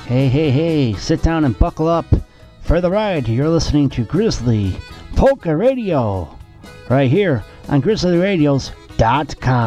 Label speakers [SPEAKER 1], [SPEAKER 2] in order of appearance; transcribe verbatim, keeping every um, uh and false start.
[SPEAKER 1] Hey, hey, hey, sit down and buckle up for the ride. You're listening to Grizzly Polka Radio right here on grizzly radios dot com.